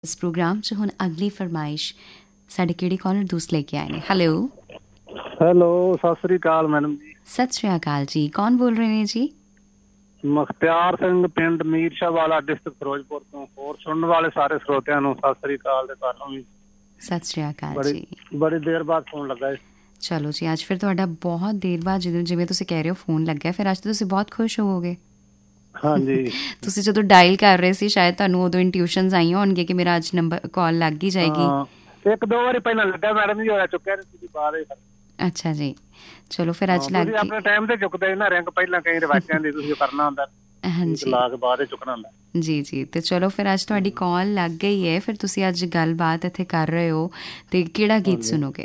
ਇਸ ਪ੍ਰੋਗਰਾਮ 'ਚ ਹੁਣ ਅਗਲੀ ਫਰਮਾਇਸ਼ ਸਾਡੇ ਕਿਹੜੇ ਕਾਲਰ ਦੋਸਤ ਲੈ ਕੇ ਆਏ ਨੇ। ਹੈਲੋ ਹੈਲੋ, ਸਤਿ ਸ੍ਰੀ ਅਕਾਲ ਮੈਡਮ ਜੀ। ਸਤਿ ਸ਼੍ਰੀ ਅਕਾਲ ਜੀ, ਕੌਣ ਬੋਲ ਰਹੇ ਨੇ ਜੀ? ਮੁਖਤਿਆਰ ਸਿੰਘ, ਪਿੰਡ ਮੀਰਸ਼ਾਹ ਵਾਲਾ, ਡਿਸਟ੍ਰਿਕਟ ਫਿਰੋਜ਼ਪੁਰ ਤੋਂ। ਹੋਰ ਸੁਣਨ ਵਾਲੇ ਸਾਰੇ ਸਰੋਤਿਆਂ ਨੂੰ ਸਤਿ ਸ੍ਰੀ ਅਕਾਲ ਤੇ ਤੁਹਾਨੂੰ ਵੀ ਸਤਿ ਸ਼੍ਰੀ ਅਕਾਲ ਬੜੀ ਜੀ। ਬੜੀ ਦੇਰ ਬਾਅਦ ਫੋਨ ਲੱਗਾ। ਚਲੋ ਜੀ, ਅੱਜ ਫਿਰ ਤੁਹਾਡਾ ਬਹੁਤ ਦੇਰ ਬਾਅਦ ਜਿਵੇਂ ਤੁਸੀਂ ਕਹਿ ਰਹੇ ਹੋ ਫੋਨ ਲੱਗਿਆ, ਫਿਰ ਅੱਜ ਤਾਂ ਤੁਸੀਂ ਬਹੁਤ ਖੁਸ਼ ਹੋਵੋਗੇ। ਹਾਂਜੀ ਤੁਸੀਂ ਜਦੋਂ ਡਾਇਲ ਕਰ ਰਹੇ ਸੀ ਸ਼ਾਇਦ ਤੁਹਾਨੂੰ ਉਦੋਂ ਇੰਟਿਊਸ਼ਨਸ ਆਈਆਂ ਹੋਣਗੀਆਂ ਕਿ ਮੇਰਾ ਅੱਜ ਨੰਬਰ ਕਾਲ ਲੱਗ ਹੀ ਜਾਏਗੀ। ਹਾਂ, ਇੱਕ ਦੋ ਵਾਰੀ ਪਹਿਲਾਂ ਲੱਗਾ ਮੈਡਮ ਜੀ, ਹੋਇਆ ਚੁੱਕਿਆ ਨਹੀਂ, ਤੁਸੀਂ ਬਾਅਦ। ਅੱਛਾ ਜੀ, ਚਲੋ ਫਿਰ ਅੱਜ ਲੱਗ ਤੁਸੀਂ ਗਈ। ਆਪਣੇ ਟਾਈਮ ਤੇ ਚੁੱਕਦੇ ਨਾ ਰਿੰਗ, ਪਹਿਲਾਂ ਕਈ ਰਿਵਾਜਾਂ ਦੀ ਤੁਸੀਂ ਕਰਨਾ ਹੁੰਦਾ, ਹਾਂਜੀ ਲਾ ਕੇ ਬਾਅਦ ਚੁੱਕਣਾ ਹੁੰਦਾ। ਜੀ ਜੀ, ਤੇ ਚਲੋ ਫਿਰ ਅੱਜ ਤੁਹਾਡੀ ਕਾਲ ਲੱਗ ਗਈ ਹੈ, ਫਿਰ ਤੁਸੀਂ ਅੱਜ ਗੱਲਬਾਤ ਇੱਥੇ ਕਰ ਰਹੇ ਹੋ ਤੇ ਕਿਹੜਾ ਗੀਤ ਹਾਂਜੀ, ਸੁਣੋਗੇ?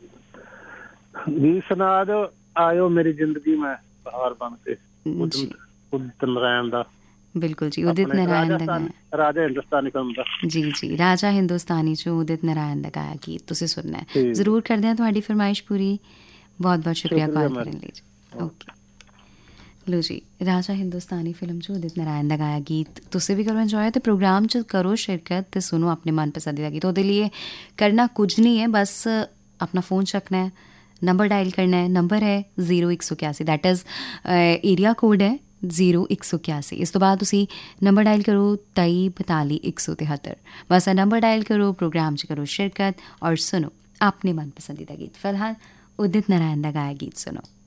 ਗੀਤ ਸੁਣਾ ਦਿਓ, ਆਇਓ ਮੇਰੀ ਜ਼ਿੰਦਗੀ ਮੈਂ ਬਹਾਰ ਬਣ ਕੇ, ਜੀ ਉਦਿਤ ਨਾਰਾਇਣ ਦਾ। ਬਿਲਕੁਲ ਜੀ, ਉਦਿਤ ਆਪਣੇ ਨਾਰਾਇਣ ਦਾ ਰਾਜਸਥਾਨ, ਗਾਇਆ। ਰਾਜਾ ਹਿੰਦੁਸਤਾਨੀ ਫਿਲਮ ਦਾ। ਜੀ ਜੀ, ਰਾਜਾ ਹਿੰਦੁਸਤਾਨੀ 'ਚ ਉਦਿਤ ਨਾਰਾਇਣ ਦਾ ਗਾਇਆ ਗੀਤ ਤੁਸੀਂ ਸੁਣਨਾ ਹੈ। ਠੀਕ, ਜ਼ਰੂਰ ਕਰਦੇ ਹਾਂ ਤੁਹਾਡੀ ਫਰਮਾਇਸ਼ ਪੂਰੀ। ਬਹੁਤ ਬਹੁਤ ਸ਼ੁਕਰੀਆ ਕਾਲ ਮੈਡਮ। ਕਰਨ ਲਈ ਜੀ। ਓਕੇ, ਲੋ ਜੀ, ਰਾਜਾ ਹਿੰਦੁਸਤਾਨੀ ਫਿਲਮ 'ਚ ਉਦਿਤ ਨਾਰਾਇਣ ਦਾ ਗਾਇਆ ਗੀਤ ਤੁਸੀਂ ਵੀ ਕਰੋ ਇੰਜੋਏ, ਅਤੇ ਪ੍ਰੋਗਰਾਮ 'ਚ ਕਰੋ ਸ਼ਿਰਕਤ ਅਤੇ ਸੁਣੋ ਆਪਣੇ ਮਨਪਸੰਦੀ ਦਾ ਗੀਤ। ਉਹਦੇ ਲਈ ਕਰਨਾ ਕੁਝ ਨਹੀਂ ਹੈ, ਬਸ ਆਪਣਾ ਫ਼ੋਨ ਚੱਕਣਾ ਹੈ, ਨੰਬਰ ਡਾਇਲ ਕਰਨਾ ਹੈ। ਨੰਬਰ ਹੈ 0181, ਦੈਟ ਇਜ਼ ਏਰੀਆ ਕੋਡ ਹੈ 0181। ਇਸ ਤੋਂ ਬਾਅਦ ਤੁਸੀਂ ਨੰਬਰ ਡਾਇਲ ਕਰੋ 2342 173। ਬਸ ਇਹ ਨੰਬਰ ਡਾਇਲ ਕਰੋ, ਪ੍ਰੋਗਰਾਮ 'ਚ ਕਰੋ ਸ਼ਿਰਕਤ ਔਰ ਸੁਣੋ ਆਪਣੇ ਮਨਪਸੰਦੀ ਦਾ ਗੀਤ। ਫਿਲਹਾਲ ਉਦਿਤ ਨਾਰਾਇਣ ਦਾ ਗਾਇਆ ਗੀਤ ਸੁਣੋ।